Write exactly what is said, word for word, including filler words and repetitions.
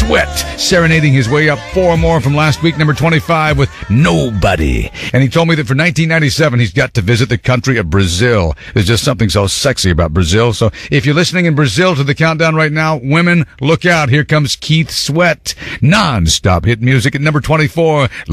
Sweat, serenading his way up four more from last week, number twenty-five with Nobody. And he told me that for nineteen ninety-seven, he's got to visit the country of Brazil. There's just something so sexy about Brazil. So if you're listening in Brazil to the countdown right now, women, look out. Here comes Keith Sweat. Non-stop hit music at number twenty-four.